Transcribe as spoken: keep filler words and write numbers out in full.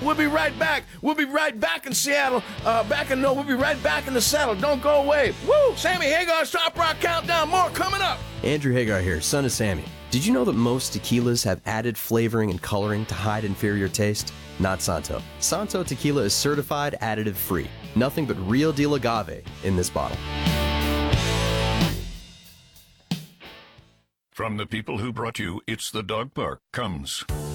We'll be right back. We'll be right back in Seattle. Uh, back in no, we'll be right back in the saddle. Don't go away. Woo! Sammy Hagar's Top Rock Countdown. More coming up. Andrew Hagar here, son of Sammy. Did you know that most tequilas have added flavoring and coloring to hide inferior taste? Not Santo. Santo Tequila is certified additive free. Nothing but real deal agave in this bottle. From the people who brought you It's the Dog Park comes